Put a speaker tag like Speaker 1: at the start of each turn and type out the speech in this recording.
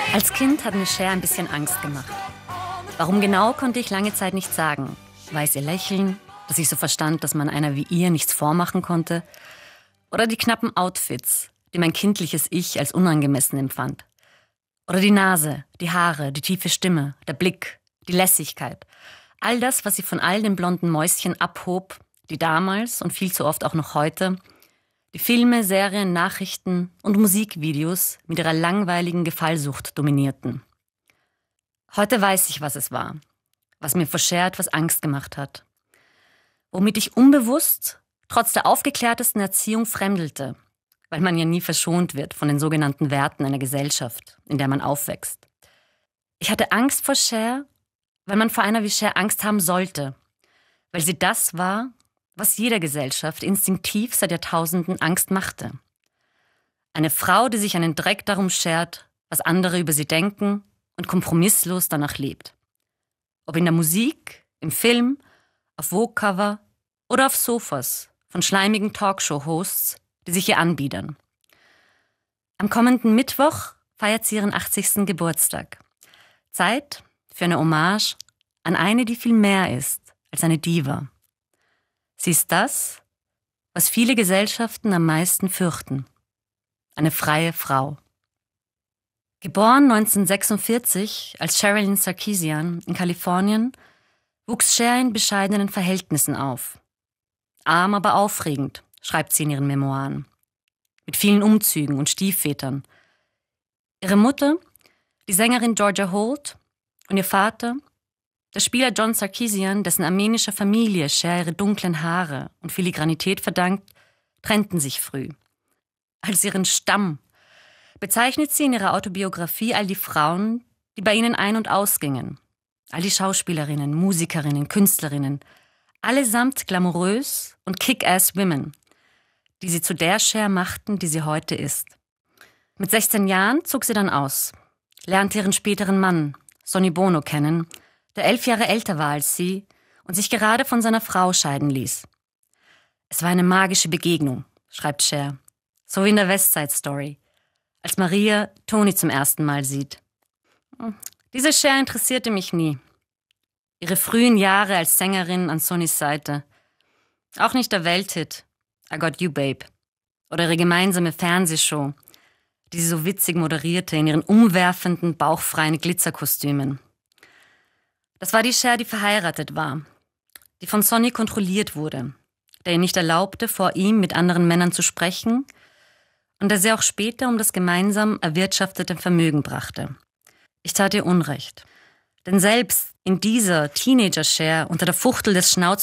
Speaker 1: Als Kind hat mir Cher ein bisschen Angst gemacht. Warum genau, konnte ich lange Zeit nicht sagen. War es ihr Lächeln, dass ich so verstand, dass man einer wie ihr nichts vormachen konnte? Oder die knappen Outfits, die mein kindliches Ich als unangemessen empfand? Oder die Nase, die Haare, die tiefe Stimme, der Blick, die Lässigkeit. All das, was sie von all den blonden Mäuschen abhob, die damals und viel zu oft auch noch heute die Filme, Serien, Nachrichten und Musikvideos mit ihrer langweiligen Gefallsucht dominierten. Heute weiß ich, was es war, was mir vor Cher etwas Angst gemacht hat. Womit ich unbewusst, trotz der aufgeklärtesten Erziehung, fremdelte, weil man ja nie verschont wird von den sogenannten Werten einer Gesellschaft, in der man aufwächst. Ich hatte Angst vor Cher, weil man vor einer wie Cher Angst haben sollte, weil sie das war, was jeder Gesellschaft instinktiv seit Jahrtausenden Angst machte. Eine Frau, die sich einen Dreck darum schert, was andere über sie denken und kompromisslos danach lebt. Ob in der Musik, im Film, auf Vogue-Cover oder auf Sofas von schleimigen Talkshow-Hosts, die sich ihr anbiedern. Am kommenden Mittwoch feiert sie ihren 80. Geburtstag. Zeit für eine Hommage an eine, die viel mehr ist als eine Diva. Sie ist das, was viele Gesellschaften am meisten fürchten. Eine freie Frau. Geboren 1946 als Sherilyn Sarkisian in Kalifornien, wuchs Cher in bescheidenen Verhältnissen auf. Arm, aber aufregend, schreibt sie in ihren Memoiren. Mit vielen Umzügen und Stiefvätern. Ihre Mutter, die Sängerin Georgia Holt, und ihr Vater, der Spieler John Sarkisian, dessen armenischer Familie Cher ihre dunklen Haare und Filigranität verdankt, trennten sich früh. Als ihren Stamm bezeichnet sie in ihrer Autobiografie all die Frauen, die bei ihnen ein- und ausgingen. All die Schauspielerinnen, Musikerinnen, Künstlerinnen, allesamt glamourös und kick-ass Women, die sie zu der Cher machten, die sie heute ist. Mit 16 Jahren zog sie dann aus, lernte ihren späteren Mann, Sonny Bono, kennen, der 11 Jahre älter war als sie und sich gerade von seiner Frau scheiden ließ. Es war eine magische Begegnung, schreibt Cher, so wie in der West Side Story, als Maria Tony zum ersten Mal sieht. Diese Cher interessierte mich nie. Ihre frühen Jahre als Sängerin an Sonnys Seite. Auch nicht der Welthit I Got You Babe oder ihre gemeinsame Fernsehshow, die sie so witzig moderierte in ihren umwerfenden, bauchfreien Glitzerkostümen. Das war die Cher, die verheiratet war, die von Sonny kontrolliert wurde, der ihr nicht erlaubte, vor ihm mit anderen Männern zu sprechen und der sie auch später um das gemeinsam erwirtschaftete Vermögen brachte. Ich tat ihr Unrecht, denn selbst in dieser Teenager-Cher unter der Fuchtel des